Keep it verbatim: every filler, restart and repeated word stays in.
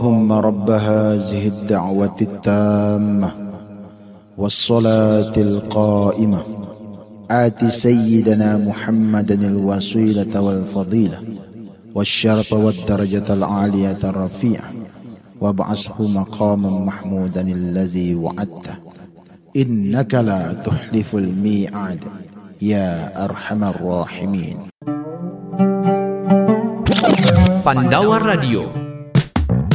اللهم رب هذه الدعوة التامة والصلاة القائمة آت سيدنا محمدا الوسيلة والفضيلة والشرف والدرجة العالية الرفيعة وابعثه مقاما محمودا الذي وعدته إنك لا تخلف الميعاد يا أرحم الراحمين. Pandawa Radio